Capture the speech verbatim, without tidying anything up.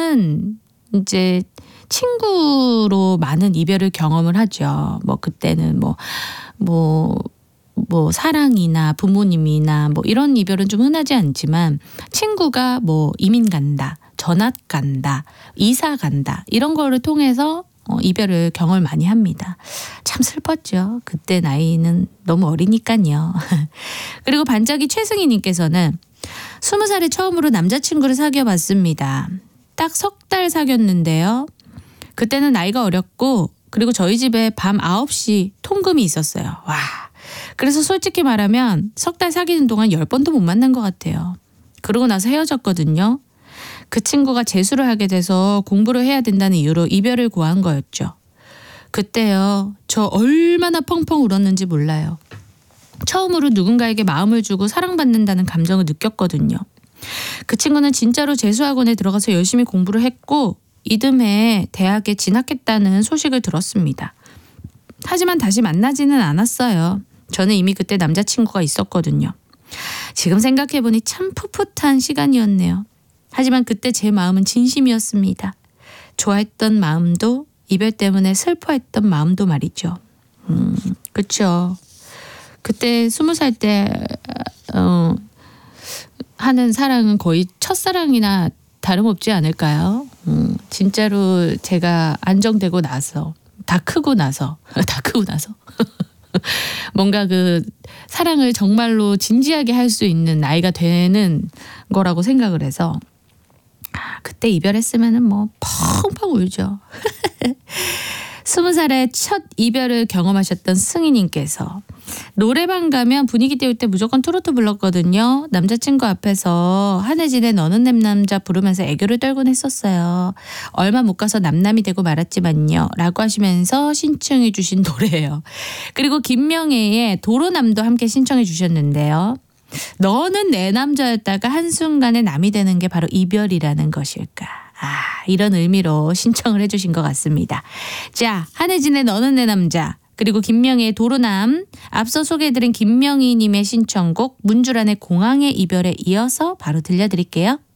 보통은 이제 친구로 많은 이별을 경험을 하죠. 뭐 그때는 뭐 뭐 뭐 사랑이나 부모님이나 뭐 이런 이별은 좀 흔하지 않지만 친구가 뭐 이민 간다, 전학 간다, 이사 간다 이런 거를 통해서 어, 이별을 경험을 많이 합니다. 참 슬펐죠. 그때 나이는 너무 어리니까요. 그리고 반짝이 최승희님께서는 스무 살에 처음으로 남자친구를 사귀어 봤습니다. 딱 석 달 사귀었는데요. 그때는 나이가 어렸고 그리고 저희 집에 밤 아홉 시 통금이 있었어요. 와. 그래서 솔직히 말하면 석 달 사귀는 동안 열 번도 못 만난 것 같아요. 그러고 나서 헤어졌거든요. 그 친구가 재수를 하게 돼서 공부를 해야 된다는 이유로 이별을 고한 거였죠. 그때요. 저 얼마나 펑펑 울었는지 몰라요. 처음으로 누군가에게 마음을 주고 사랑받는다는 감정을 느꼈거든요. 그 친구는 진짜로 재수학원에 들어가서 열심히 공부를 했고 이듬해 대학에 진학했다는 소식을 들었습니다. 하지만 다시 만나지는 않았어요. 저는 이미 그때 남자친구가 있었거든요. 지금 생각해보니 참 풋풋한 시간이었네요. 하지만 그때 제 마음은 진심이었습니다. 좋아했던 마음도 이별 때문에 슬퍼했던 마음도 말이죠. 음, 그렇죠. 그때 스무 살 때 어, 하는 사랑은 거의 첫사랑이나 다름없지 않을까요? 음, 진짜로 제가 안정되고 나서 다 크고 나서 다 크고 나서 뭔가 그 사랑을 정말로 진지하게 할 수 있는 나이가 되는 거라고 생각을 해서 그때 이별했으면은 뭐 펑펑 울죠. 스무 살에 첫 이별을 경험하셨던 승희님께서 노래방 가면 분위기 띄울 때 무조건 트로트 불렀거든요. 남자친구 앞에서 한혜진의 너는 내 남자 부르면서 애교를 떨곤 했었어요. 얼마 못 가서 남남이 되고 말았지만요. 라고 하시면서 신청해 주신 노래예요. 그리고 김명애의 도로남도 함께 신청해 주셨는데요. 너는 내 남자였다가 한순간에 남이 되는 게 바로 이별이라는 것일까. 아, 이런 의미로 신청을 해주신 것 같습니다. 자, 한혜진의 너는 내 남자 그리고 김명희의 도로남 앞서 소개해드린 김명희님의 신청곡 문주란의 공항의 이별에 이어서 바로 들려드릴게요.